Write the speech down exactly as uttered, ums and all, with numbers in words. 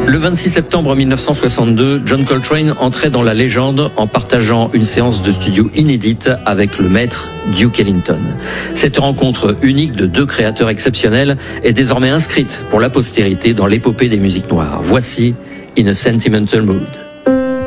Le vingt-six septembre mille neuf cent soixante-deux, John Coltrane entrait dans la légende en partageant une séance de studio inédite avec le maître Duke Ellington. Cette rencontre unique de deux créateurs exceptionnels est désormais inscrite pour la postérité dans l'épopée des musiques noires. Voici In a Sentimental Mood.